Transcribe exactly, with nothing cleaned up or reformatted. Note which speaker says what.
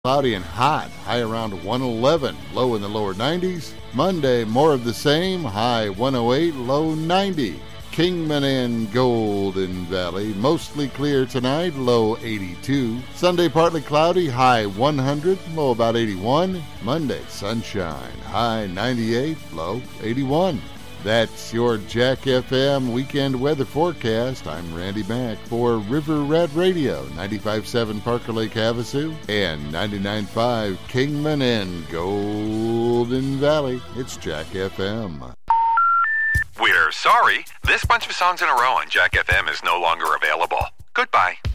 Speaker 1: Cloudy and hot, high around one eleven, low in the lower nineties. Monday, more of the same, high one oh eight, low ninety. Kingman and Golden Valley, mostly clear tonight, low eighty-two. Sunday, partly cloudy, high one hundred, low about eighty-one. Monday, sunshine, high ninety-eight, low eighty-one. That's your Jack F M weekend weather forecast. I'm Randy Mack for River Rat Radio, ninety-five point seven Parker Lake Havasu and ninety-nine point five Kingman and Golden Valley. It's Jack F M.
Speaker 2: We're sorry. This bunch of songs in a row on Jack F M is no longer available. Goodbye.